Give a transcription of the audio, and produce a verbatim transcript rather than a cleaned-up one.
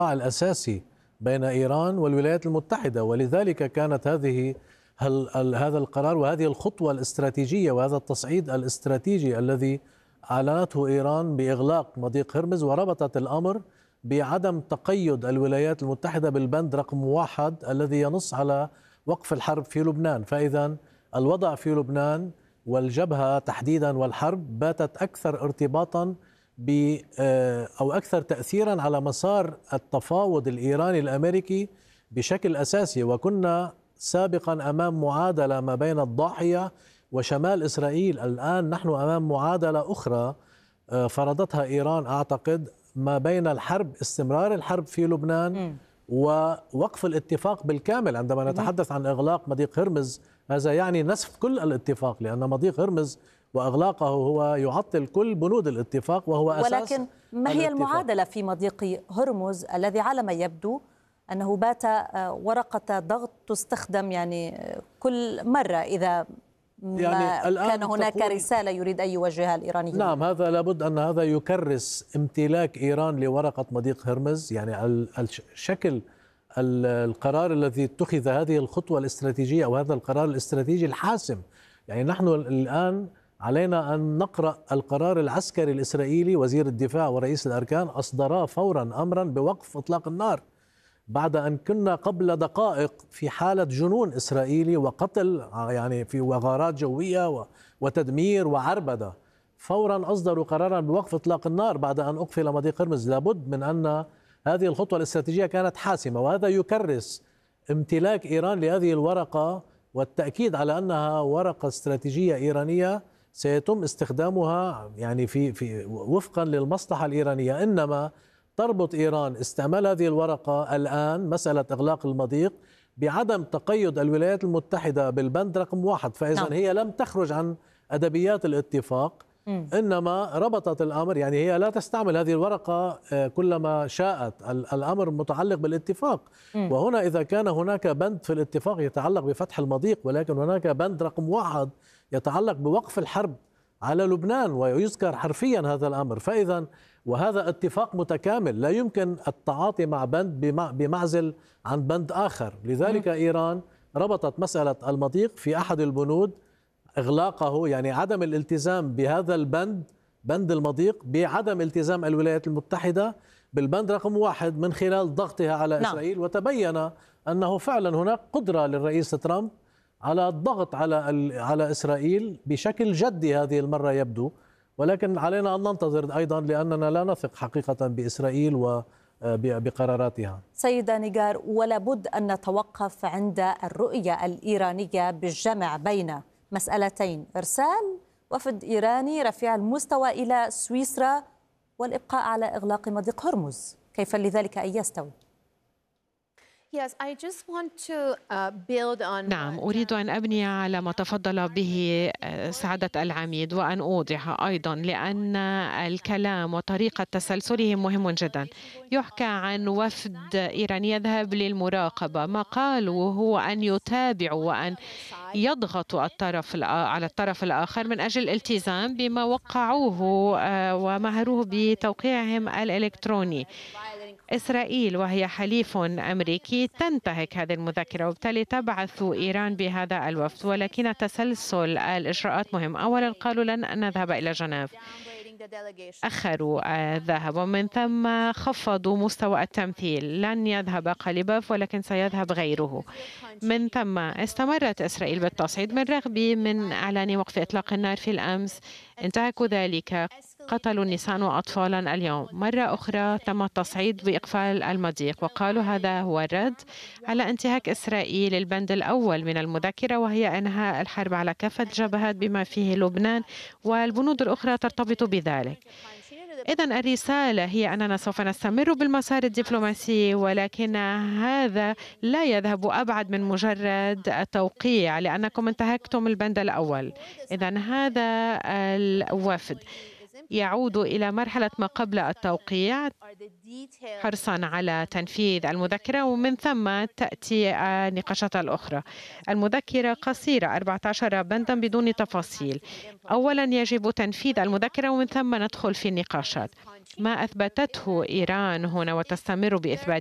الأساسي بين إيران والولايات المتحدة، ولذلك كانت هذه هل هذا القرار وهذه الخطوة الاستراتيجية وهذا التصعيد الاستراتيجي الذي أعلنته إيران بإغلاق مضيق هرمز، وربطت الأمر بعدم تقيد الولايات المتحدة بالبند رقم واحد الذي ينص على وقف الحرب في لبنان. فإذا الوضع في لبنان والجبهة تحديدا والحرب باتت أكثر ارتباطا ب أو أكثر تأثيرا على مسار التفاوض الإيراني الأمريكي بشكل أساسي. وكنا سابقا أمام معادلة ما بين الضاحية وشمال إسرائيل، الآن نحن أمام معادلة أخرى فرضتها إيران أعتقد ما بين الحرب، استمرار الحرب في لبنان م. ووقف الاتفاق بالكامل. عندما نتحدث عن إغلاق مضيق هرمز هذا يعني نسف كل الاتفاق، لأن مضيق هرمز وإغلاقه هو يعطل كل بنود الاتفاق وهو أساس. ولكن ما هي الاتفاق. المعادلة في مضيق هرمز الذي على ما يبدو أنه بات ورقة ضغط تستخدم يعني كل مرة إذا ما يعني كان هناك رسالة يريد أن يوجهها الإيرانيين؟ نعم، هذا لابد أن هذا يكرس امتلاك إيران لورقة مضيق هرمز. يعني الشكل القرار الذي اتخذ، هذه الخطوة الاستراتيجية أو هذا القرار الاستراتيجي الحاسم. يعني نحن الآن علينا أن نقرأ القرار العسكري الإسرائيلي، وزير الدفاع ورئيس الأركان أصدرا فورا أمرا بوقف إطلاق النار بعد أن كنا قبل دقائق في حالة جنون إسرائيلي وقتل يعني في وغارات جوية وتدمير وعربدة. فورا أصدروا قرارا بوقف إطلاق النار بعد أن أقفل مضيق هرمز. لابد من أن هذه الخطوة الاستراتيجية كانت حاسمة، وهذا يكرس امتلاك إيران لهذه الورقة والتأكيد على أنها ورقة استراتيجية إيرانية سيتم استخدامها يعني في في وفقا للمصلحة الإيرانية. إنما تربط إيران استعمال هذه الورقة الآن مسألة إغلاق المضيق بعدم تقيد الولايات المتحدة بالبند رقم واحد. فإذا نعم. هي لم تخرج عن أدبيات الاتفاق، م. إنما ربطت الأمر. يعني هي لا تستعمل هذه الورقة كلما شاءت، الأمر متعلق بالاتفاق. م. وهنا إذا كان هناك بند في الاتفاق يتعلق بفتح المضيق، ولكن هناك بند رقم واحد يتعلق بوقف الحرب على لبنان ويذكر حرفيا هذا الأمر. فإذا وهذا اتفاق متكامل، لا يمكن التعاطي مع بند بمعزل عن بند آخر. لذلك م. إيران ربطت مسألة المضيق في أحد البنود، إغلاقه يعني عدم الالتزام بهذا البند بند المضيق بعدم التزام الولايات المتحدة بالبند رقم واحد من خلال ضغطها على نعم. إسرائيل. وتبين أنه فعلا هناك قدرة للرئيس ترامب على الضغط على على إسرائيل بشكل جدي هذه المرة يبدو، ولكن علينا أن ننتظر أيضا لأننا لا نثق حقيقة بإسرائيل وبقراراتها. سيدة نيجار، ولا بد أن نتوقف عند الرؤية الإيرانية بالجمع بين مسألتين: إرسال وفد إيراني رفيع المستوى إلى سويسرا والإبقاء على إغلاق مضيق هرمز. كيف لذلك أن يستوي؟ نعم، أريد أن أبني على ما تفضل به سعادة العميد، وأن أوضح أيضا لأن الكلام وطريقة تسلسله مهم جدا. يحكى عن وفد إيراني يذهب للمراقبة، ما قالوا هو أن يتابعوا وأن يضغطوا الطرف على الطرف الآخر من أجل الالتزام بما وقعوه ومهروه بتوقيعهم الإلكتروني. إسرائيل وهي حليف أمريكي تنتهك هذه المذكرة، وبالتالي تبعث إيران بهذا الوفد. ولكن تسلسل الإجراءات مهم. أولا قالوا لن نذهب إلى جنيف، أخروا الذهاب، ومن ثم خفضوا مستوى التمثيل، لن يذهب قليباف ولكن سيذهب غيره. من ثم استمرت إسرائيل بالتصعيد من رغب من إعلان وقف إطلاق النار في الأمس. انتهكوا ذلك، قتلوا نساء وأطفالا اليوم. مرة أخرى تم التصعيد بإقفال المضيق، وقالوا هذا هو الرد على انتهاك إسرائيل البند الأول من المذكرة، وهي إنهاء الحرب على كافة الجبهات بما فيه لبنان، والبنود الأخرى ترتبط بذلك. إذن الرسالة هي أننا سوف نستمر بالمسار الدبلوماسي، ولكن هذا لا يذهب أبعد من مجرد التوقيع لأنكم انتهكتم البند الأول. إذن هذا الوفد يعود إلى مرحلة ما قبل التوقيع حرصا على تنفيذ المذكرة، ومن ثم تأتي النقاشات الأخرى. المذكرة قصيرة أربعة عشر بندا بدون تفاصيل. أولا يجب تنفيذ المذكرة ومن ثم ندخل في النقاشات. ما أثبتته إيران هنا وتستمر بإثبات